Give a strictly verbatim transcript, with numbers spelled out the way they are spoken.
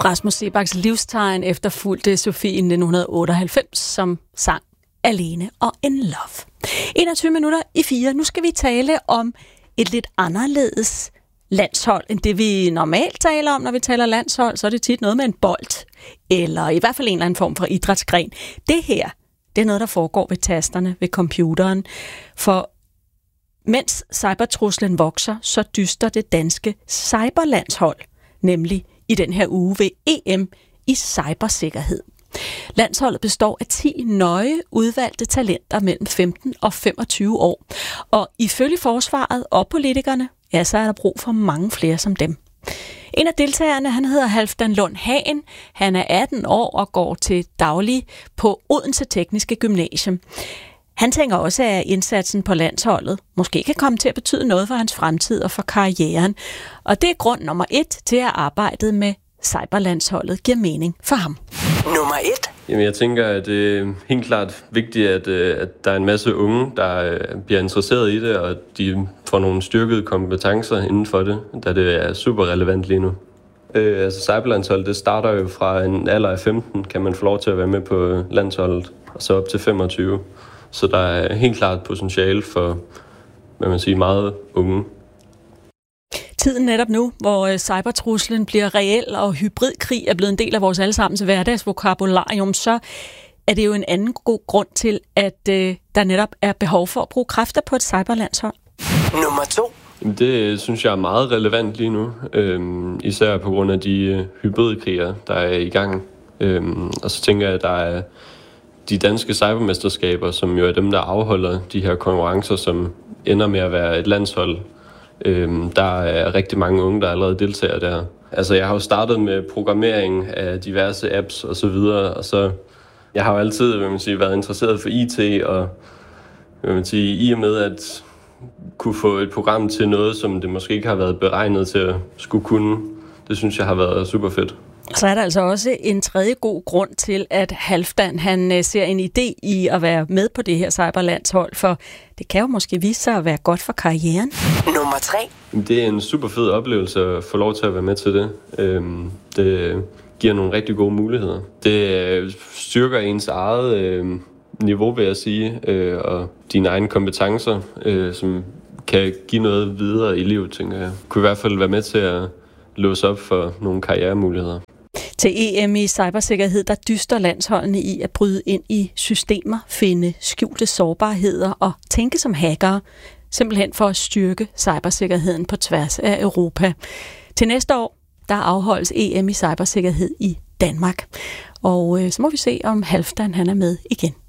Rasmus Seebachs livstegn efterfulgte Sofie i nitten otteoghalvfems, som sang Alene og In Love. enogtyve minutter i fire. Nu skal vi tale om et lidt anderledes landshold, end det vi normalt taler om, når vi taler landshold. Så er det tit noget med en bold, eller i hvert fald en eller anden form for idrætsgren. Det her, det er noget, der foregår ved tasterne, ved computeren. For mens cybertruslen vokser, så dyster det danske cyberlandshold, nemlig i den her uge ved E M i cybersikkerhed. Landsholdet består af ti nøje udvalgte talenter mellem femten og femogtyve år. Og ifølge forsvaret og politikerne, ja, så er der brug for mange flere som dem. En af deltagerne, han hedder Halfdan Lund Hagen. Han er atten år og går til daglig på Odense Tekniske Gymnasium. Han tænker også, at indsatsen på landsholdet måske kan komme til at betyde noget for hans fremtid og for karrieren. Og det er grund nummer et til, at arbejdet med cyberlandsholdet giver mening for ham. Nummer et. Jamen, jeg tænker, at det er helt klart vigtigt, at, at der er en masse unge, der bliver interesseret i det, og de får nogle styrkede kompetencer inden for det, da det er super relevant lige nu. Øh, altså cyberlandsholdet, det starter jo fra en alder af femten, kan man få lov til at være med på landsholdet, og så op til femogtyve. Så der er helt klart potentiale for, hvad man siger, meget unge. Tiden netop nu, hvor cybertruslen bliver reel og hybridkrig er blevet en del af vores allesammens hverdagsvokabularium, så er det jo en anden god grund til, at øh, der netop er behov for at bruge kræfter på et cyberlandshold. Nummer to. Det synes jeg er meget relevant lige nu, øhm, især på grund af de hybridkriger, der er i gang. Øhm, og så tænker jeg, at der er de danske cybermesterskaber, som jo er dem, der afholder de her konkurrencer, som ender med at være et landshold. Øhm, der er rigtig mange unge, der allerede deltager der. Altså, jeg har jo startet med programmering af diverse apps og så videre, og så jeg har jo altid, vil man sige, været interesseret for I T, og vil man sige, i og med at kunne få et program til noget, som det måske ikke har været beregnet til at skulle kunne, det synes jeg har været super fedt. Så er der altså også en tredje god grund til, at Halfdan han ser en idé i at være med på det her cyberlandshold, for det kan jo måske vise sig at være godt for karrieren. Nummer tre. Det er en super fed oplevelse at få lov til at være med til det. Det giver nogle rigtig gode muligheder. Det styrker ens eget niveau, vil jeg sige, og dine egne kompetencer, som kan give noget videre i livet, tænker jeg. Kunne i hvert fald være med til at låse op for nogle karrieremuligheder. Til E M i cybersikkerhed, der dyster landsholdene i at bryde ind i systemer, finde skjulte sårbarheder og tænke som hackere, simpelthen for at styrke cybersikkerheden på tværs af Europa. Til næste år, der afholdes E M i cybersikkerhed i Danmark. Og øh, så må vi se, om Halfdan han er med igen.